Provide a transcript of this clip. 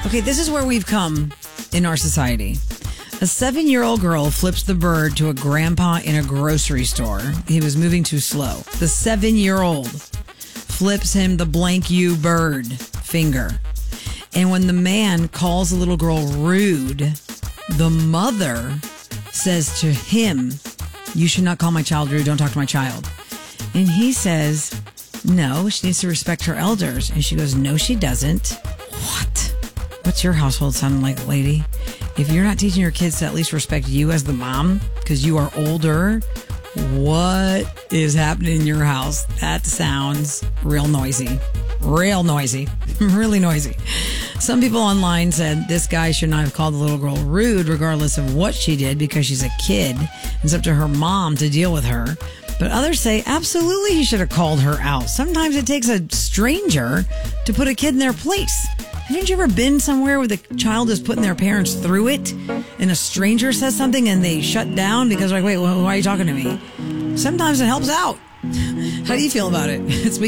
Okay, this is where we've come in our society. A 7-year-old girl flips the bird to a grandpa in a grocery store. He was moving too slow. The 7-year-old flips him the blank U bird finger. And when the man calls the little girl rude, the mother says to him, "You should not call my child rude. Don't talk to my child." And he says, "No, she needs to respect her elders." And she goes, "No, she doesn't." What? What's your household sounding like, lady? If you're not teaching your kids to at least respect you as the mom because you are older, what is happening in your house? That sounds real noisy. Real noisy. Really noisy. Some people online said this guy should not have called the little girl rude regardless of what she did because she's a kid. It's up to her mom to deal with her. But others say absolutely he should have called her out. Sometimes it takes a stranger to put a kid in their place. Haven't you ever been somewhere where the child is putting their parents through it and a stranger says something and they shut down because they're like, wait, why are you talking to me? Sometimes it helps out. How do you feel about it? It's